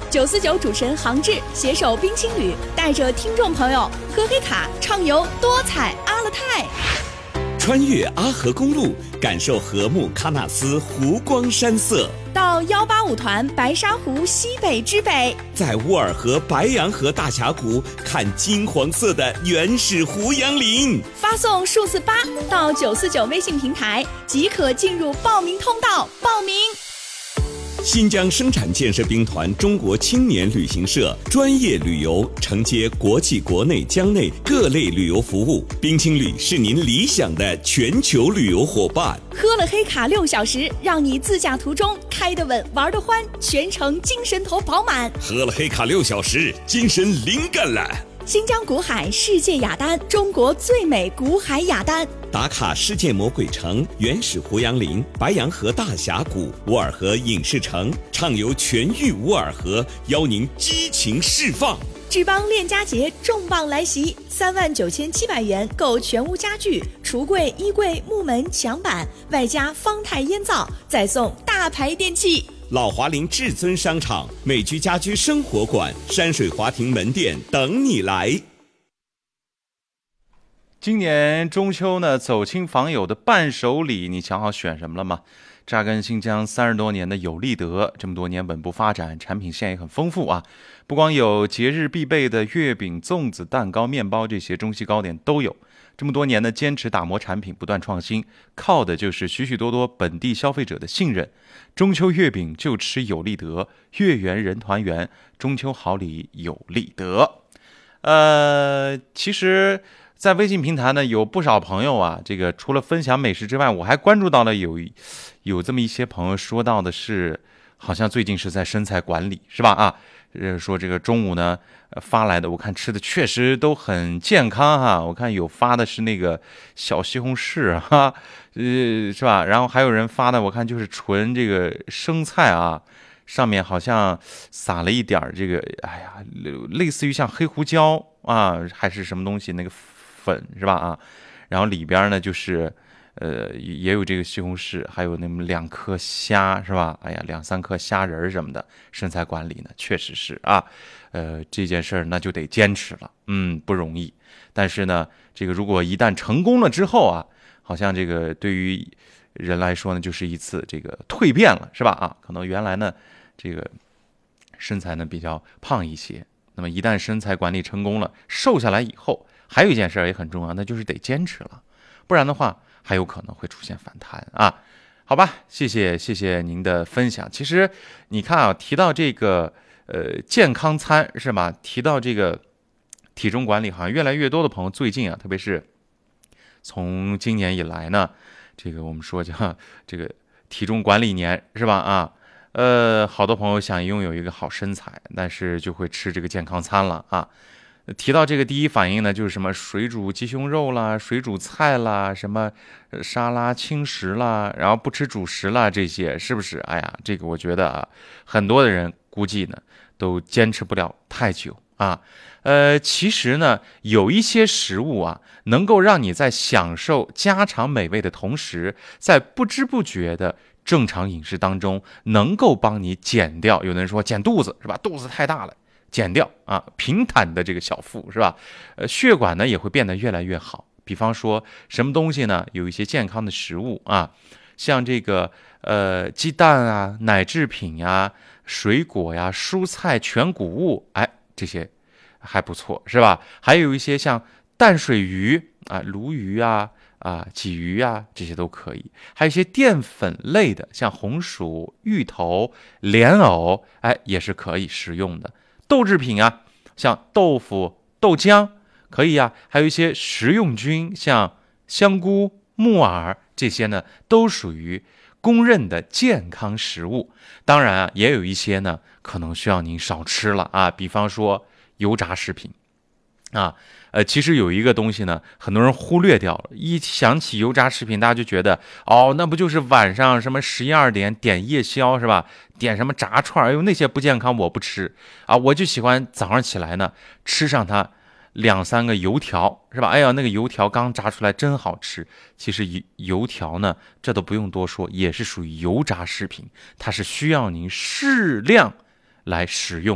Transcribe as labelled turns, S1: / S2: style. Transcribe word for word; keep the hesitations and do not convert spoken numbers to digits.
S1: 九四九主持人杭志携手冰青旅，带着听众朋友喝黑卡，畅游多彩阿勒泰，
S2: 穿越阿河公路，感受禾木喀纳斯湖光山色。
S1: 到幺八五团白沙湖西北之北，
S2: 在乌尔河白洋河大峡谷看金黄色的原始胡杨林。
S1: 发送数字八到九四九微信平台，即可进入报名通道报名。
S2: 新疆生产建设兵团中国青年旅行社专业旅游，承接国际国内疆内各类旅游服务，冰青旅是您理想的全球旅游伙伴。
S1: 喝了黑卡六小时，让你自驾途中开得稳玩得欢，全程精神头饱满。
S2: 喝了黑卡六小时，精神灵感了。
S1: 新疆古海世界雅丹，中国最美古海雅丹，
S2: 打卡世界魔鬼城、原始胡杨林、白洋河大峡谷、乌尔河影视城，畅游全域乌尔河，邀您激情释放。
S1: 志邦链家节重磅来袭，三万九千七百元购全屋家具、橱柜、衣柜、木门、墙板，外加方太烟灶，再送大牌电器。
S2: 老华林至尊商场、美居家居生活馆、山水华庭门店等你来。
S3: 今年中秋呢，走亲访友的伴手礼，你想好选什么了吗？扎根新疆三十多年的有立德，这么多年稳步发展，产品线也很丰富啊。不光有节日必备的月饼、粽子、蛋糕、面包，这些中西糕点都有。这么多年呢，坚持打磨产品，不断创新，靠的就是许许多多本地消费者的信任。中秋月饼就吃有立德，月圆人团圆，中秋好礼有立德。呃，其实在微信平台呢，有不少朋友啊，这个除了分享美食之外，我还关注到了有有这么一些朋友说到的是，好像最近是在身材管理，是吧？啊，呃，说这个中午呢、呃、发来的，我看吃的确实都很健康哈。我看有发的是那个小西红柿哈，呃，是吧？然后还有人发的，我看就是纯这个生菜啊。上面好像撒了一点这个，哎呀，类似于像黑胡椒啊，还是什么东西那个粉是吧？啊，然后里边呢就是，呃，也有这个西红柿，还有那么两颗虾是吧？哎呀，两三颗虾仁什么的，身材管理呢确实是啊，呃，这件事儿那就得坚持了，嗯，不容易。但是呢，这个如果一旦成功了之后啊，好像这个对于人来说呢，就是一次这个蜕变了，是吧？啊，可能原来呢。这个身材呢比较胖一些，那么一旦身材管理成功了，瘦下来以后，还有一件事也很重要，那就是得坚持了，不然的话还有可能会出现反弹啊。好吧，谢谢谢谢您的分享。其实你看啊，提到这个呃健康餐是吧？提到这个体重管理，好像越来越多的朋友最近啊，特别是从今年以来呢，这个我们说叫这个体重管理年是吧？啊。呃，好多朋友想拥有一个好身材，但是就会吃这个健康餐了啊。提到这个第一反应呢，就是什么水煮鸡胸肉啦、水煮菜啦、什么沙拉轻食啦，然后不吃主食啦，这些是不是？哎呀，这个我觉得啊，很多的人估计呢都坚持不了太久啊。呃，其实呢，有一些食物啊，能够让你在享受家常美味的同时，在不知不觉的正常饮食当中能够帮你减掉，有的人说减肚子是吧？肚子太大了，减掉啊，平坦的这个小腹是吧？呃，血管呢也会变得越来越好。比方说什么东西呢？有一些健康的食物啊，像这个呃鸡蛋啊、奶制品呀、水果呀、蔬菜、全谷物，哎，这些还不错是吧？还有一些像淡水鱼啊、鲈鱼啊。啊，鲫鱼啊，这些都可以。还有一些淀粉类的，像红薯、芋头、莲藕，哎，也是可以食用的。豆制品啊，像豆腐、豆浆，可以啊。还有一些食用菌，像香菇、木耳，这些呢，都属于公认的健康食物。当然啊，也有一些呢，可能需要您少吃了啊。比方说油炸食品。啊，呃，其实有一个东西呢，很多人忽略掉了。一想起油炸食品，大家就觉得，哦，那不就是晚上什么十一二点点夜宵是吧？点什么炸串，哎呦，那些不健康，我不吃啊，我就喜欢早上起来呢，吃上它两三个油条是吧？哎呀，那个油条刚炸出来真好吃。其实油油条呢，这都不用多说，也是属于油炸食品，它是需要您适量来食用。